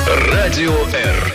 Радио Р.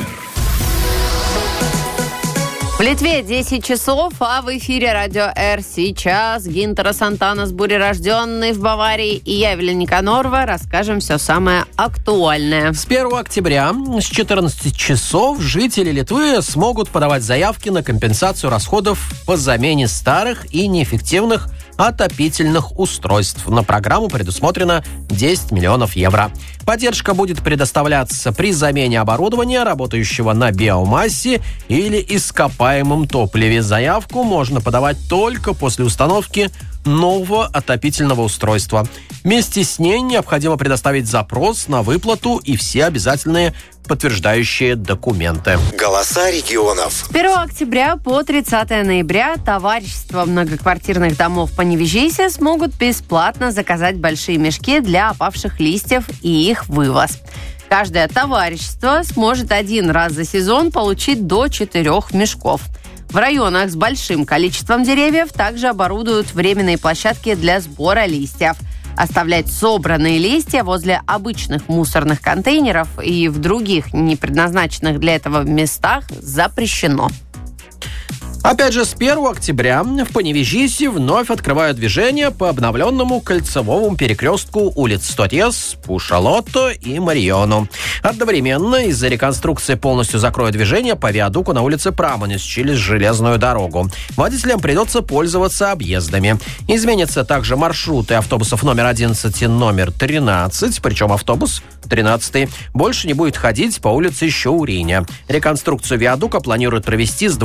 В Литве 10 часов, а в эфире Радио Р сейчас Гинтера Сантанас, бурерожденный в Баварии, и я, Евелина Никонорова, расскажем все самое актуальное. С 1 октября с 14 часов жители Литвы смогут подавать заявки на компенсацию расходов по замене старых и неэффективных отопительных устройств. На программу предусмотрено 10 миллионов евро. Поддержка будет предоставляться при замене оборудования, работающего на биомассе или ископаемом топливе. Заявку можно подавать только после установки нового отопительного устройства. Вместе с ней необходимо предоставить запрос на выплату и все обязательные подтверждающие документы. Голоса регионов. С 1 октября по 30 ноября товарищества многоквартирных домов по Невежисе смогут бесплатно заказать большие мешки для опавших листьев и их вывоз. Каждое товарищество сможет один раз за сезон получить до 4 мешков. В районах с большим количеством деревьев также оборудуют временные площадки для сбора листьев. Оставлять собранные листья возле обычных мусорных контейнеров и в других не предназначенных для этого местах запрещено. Опять же, с 1 октября в Паневежисе вновь открывают движение по обновленному кольцевому перекрестку улиц Стотьес, Пушалотто и Мариону. Одновременно из-за реконструкции полностью закроют движение по виадуку на улице Прамонис через железную дорогу. Водителям придется пользоваться объездами. Изменятся также маршруты автобусов номер 11 и номер 13, причем автобус 13 больше не будет ходить по улице Щауриня. Реконструкцию виадука планируют провести с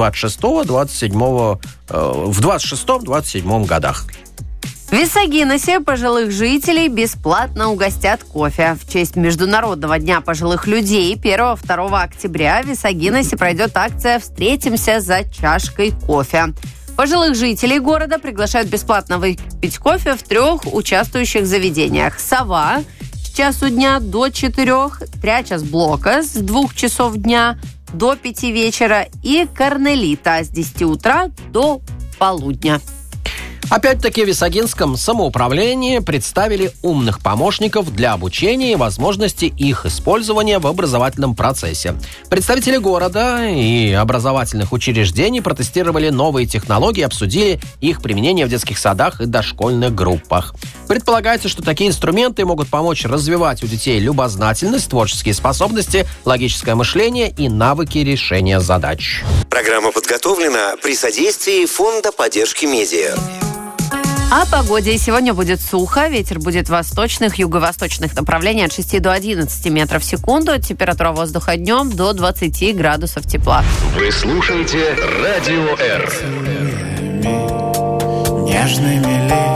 26-27 годах. В Висагиносе пожилых жителей бесплатно угостят кофе. В честь Международного дня пожилых людей 1-2 октября в Висагиносе пройдет акция «Встретимся за чашкой кофе». Пожилых жителей города приглашают бесплатно выпить кофе в 3 участвующих заведениях. «Сова» с часу дня до 4, «Трячас блока» с 2 часов дня до 5 вечера и «Корнелита» с 10 утра до полудня. Опять-таки в Висагинском самоуправлении представили умных помощников для обучения и возможности их использования в образовательном процессе. Представители города и образовательных учреждений протестировали новые технологии, обсудили их применение в детских садах и дошкольных группах. Предполагается, что такие инструменты могут помочь развивать у детей любознательность, творческие способности, логическое мышление и навыки решения задач. Программа подготовлена при содействии Фонда поддержки медиа. О погоде. Сегодня будет сухо. Ветер будет восточных, юго-восточных направлений от 6 до 11 метров в секунду. Температура воздуха днем до 20 градусов тепла. Вы слушаете Радио Р. Нежными